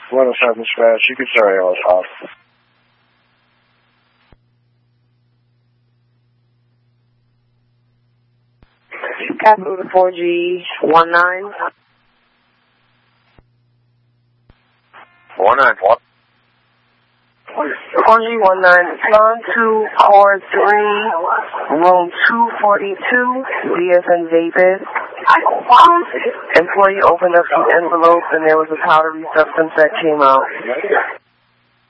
107 Spanish. You can carry on top. Capital 4G 19. 19 what? 4G 19, on to Core 3, room 242, DSN Vapid. Employee opened up some envelopes and there was a powdery substance that came out.